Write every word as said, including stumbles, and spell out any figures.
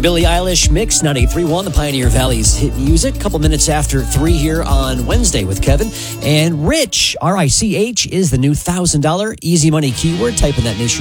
Billie Eilish mix, ninety-three point one, the Pioneer Valley's hit music. Couple minutes after three here on Wednesday with Kevin. And Rich, R I C H, is the new one thousand dollars easy money keyword. Type in that nation